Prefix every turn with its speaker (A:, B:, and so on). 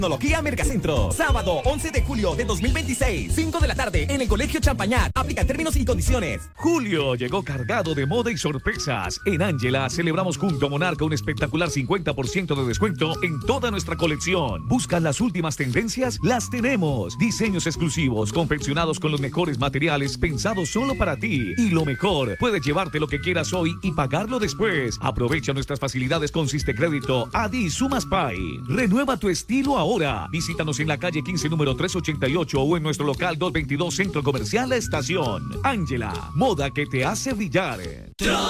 A: Tecnología Mercacentro. Sábado 11 de julio de 2026, 5 de la tarde en el Colegio Champañat. Aplica términos y condiciones.
B: Julio llegó cargado de moda y sorpresas. En Ángela celebramos junto a Monarca un espectacular 50% de descuento en toda nuestra colección. ¿Buscan las últimas tendencias? Las tenemos. Diseños exclusivos, confeccionados con los mejores materiales, pensados solo para ti. Y lo mejor, puedes llevarte lo que quieras hoy y pagarlo después. Aprovecha nuestras facilidades con Sistecrédito, Adi Sumas Pay. Renueva tu estilo ahora. Visítanos en la calle 15, número 388 o en nuestro local 222 Centro Comercial La Estación. Ángela, moda que te hace brillar.